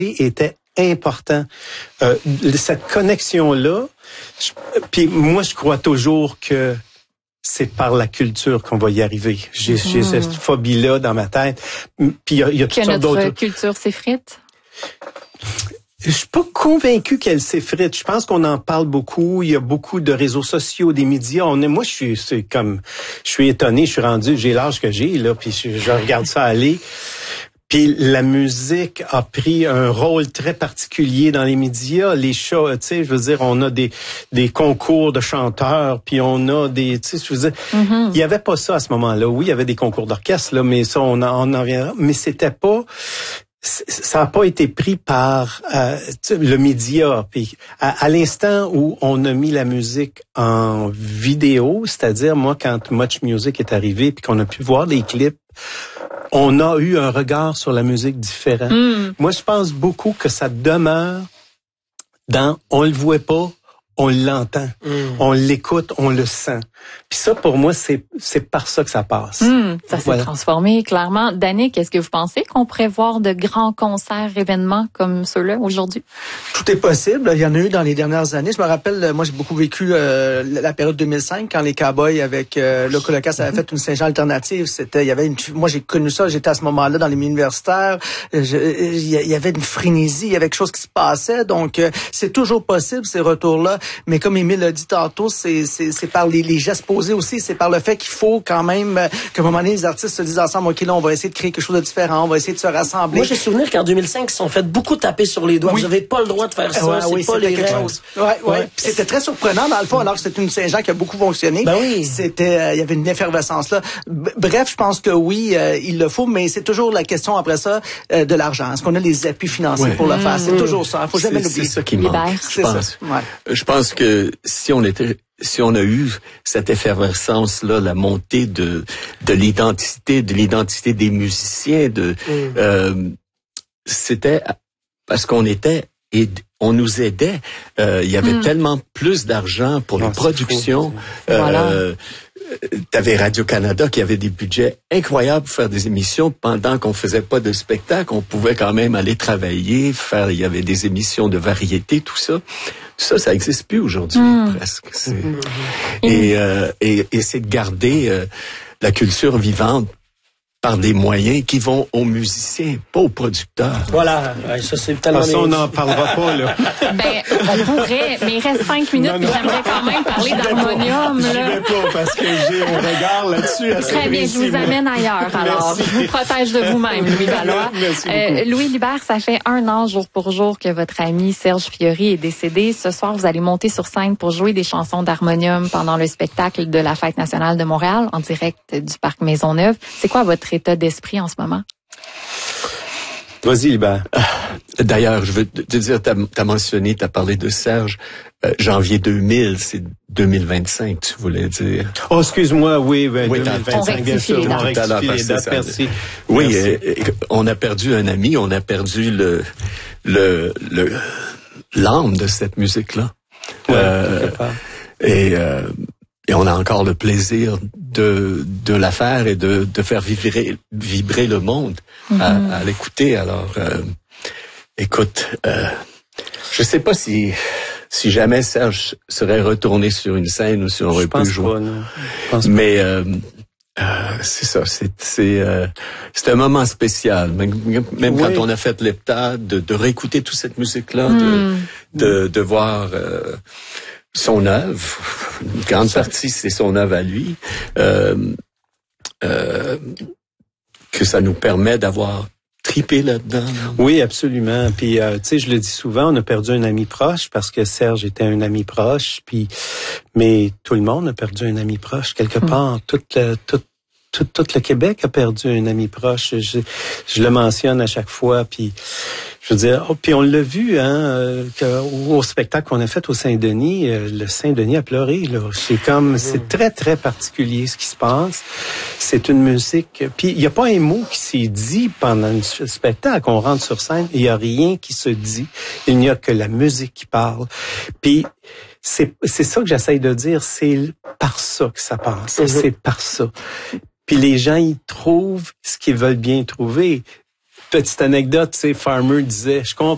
était important. Cette connexion-là, puis moi, je crois toujours que c'est par la culture qu'on va y arriver. J'ai cette phobie-là dans ma tête. Puis il y a toutes sortes d'autres. Que notre culture s'effrite? Je suis pas convaincu qu'elle s'effrite. Je pense qu'on en parle beaucoup. Il y a beaucoup de réseaux sociaux, des médias. Moi, je suis étonné. Je suis rendu, j'ai l'âge que j'ai là, puis je regarde ça aller. Puis la musique a pris un rôle très particulier dans les médias. Les shows, tu sais, je veux dire, on a des concours de chanteurs, puis on a des, tu sais, je veux dire, il y avait pas ça à ce moment-là. Oui, il y avait des concours d'orchestre, là, mais ça, on en reviendra. Mais c'était pas, ça a pas été pris par le média. Puis à l'instant où on a mis la musique en vidéo, c'est-à-dire moi, quand Much Music est arrivé, puis qu'on a pu voir les clips, on a eu un regard sur la musique différent. Moi, je pense beaucoup que ça demeure dans on le voit pas, on l'entend, on l'écoute, on le sent. Puis ça, pour moi, c'est par ça que ça passe. Ça s'est transformé, clairement. Danick, est-ce que vous pensez qu'on pourrait voir de grands concerts, événements comme ceux-là aujourd'hui? Tout est possible. Il y en a eu dans les dernières années. Je me rappelle, moi, j'ai beaucoup vécu la période 2005, quand les Cowboys avec Loco Locas avaient fait une Saint-Jean alternative. Moi, j'ai connu ça. J'étais à ce moment-là dans les milieux universitaires. Il y avait une frénésie, il y avait quelque chose qui se passait. Donc, c'est toujours possible, ces retours-là. Mais comme Émile l'a dit tantôt, c'est par les gestes posés aussi. C'est par le fait qu'il faut quand même qu'à un moment donné, les artistes se disent ensemble, OK, là, on va essayer de créer quelque chose de différent. On va essayer de se rassembler. Moi, j'ai souvenir qu'en 2005, ils se sont fait beaucoup taper sur les doigts. Vous n'avez pas le droit de faire ça. C'est pas les règles. Ouais. C'était très surprenant, dans le fond, alors que c'était une Saint-Jean qui a beaucoup fonctionné. Ben oui. Il y avait une effervescence là. Bref, je pense que oui, il le faut, mais c'est toujours la question après ça de l'argent. Est-ce qu'on a les appuis financiers pour le faire? C'est toujours ça. Il faut jamais l'oublier. C'est ça qui manque, je pense. Je pense que si on a eu cette effervescence-là, la montée de l'identité des musiciens, c'était parce qu'on était et on nous aidait. Il y avait tellement plus d'argent pour les productions. T'avais Radio-Canada qui avait des budgets incroyables pour faire des émissions pendant qu'on faisait pas de spectacle. On pouvait quand même aller travailler, il y avait des émissions de variété, tout ça. Ça existe plus aujourd'hui, presque. Et c'est de garder la culture vivante par des moyens qui vont aux musiciens, pas aux producteurs. Voilà, ça c'est tellement... on n'en parlera pas, là. On pourrait, mais il reste 5 minutes, puis j'aimerais quand même parler d'harmonium. J'y vais pas, parce que j'ai un regard là-dessus assez Très bien, je vous amène ailleurs, alors. Je vous protège de vous-même, Louis Valois. Merci beaucoup. Louis Lubert, ça fait 1 an, jour pour jour, que votre ami Serge Fiori est décédé. Ce soir, vous allez monter sur scène pour jouer des chansons d'harmonium pendant le spectacle de la Fête nationale de Montréal, en direct du Parc Maisonneuve. C'est quoi votre état d'esprit en ce moment? Vas-y, Libert. D'ailleurs, je veux te dire, t'as parlé de Serge. Janvier 2000, c'est 2025, tu voulais dire. Oh, excuse-moi, oui, 2025, bien sûr. On rectifie les dates, merci. Oui, on a perdu un ami, on a perdu l'âme de cette musique-là. Et on a encore le plaisir de la faire et de faire vibrer le monde à l'écouter. Alors, écoute, je sais pas si jamais Serge serait retourné sur une scène ou si on aurait pu jouer. Mais c'est ça, c'est un moment spécial. Même quand on a fait l'heptade, de réécouter toute cette musique-là, de voir son œuvre, une grande partie c'est son œuvre à lui, que ça nous permet d'avoir tripé là-dedans. Oui, absolument. Puis, tu sais, je le dis souvent, on a perdu un ami proche parce que Serge était un ami proche. Puis, mais tout le monde a perdu un ami proche quelque part. Tout le Québec a perdu un ami proche. Je le mentionne à chaque fois. Puis, je veux dire, puis on l'a vu, au spectacle qu'on a fait au Saint-Denis, le Saint-Denis a pleuré, là. C'est très, très particulier ce qui se passe. C'est une musique, puis il n'y a pas un mot qui s'est dit pendant le spectacle. On rentre sur scène, il n'y a rien qui se dit. Il n'y a que la musique qui parle. Puis, c'est ça que j'essaye de dire, c'est par ça que ça passe. C'est par ça. Puis les gens, ils trouvent ce qu'ils veulent bien trouver. Petite anecdote, tu sais, Farmer disait, je comprends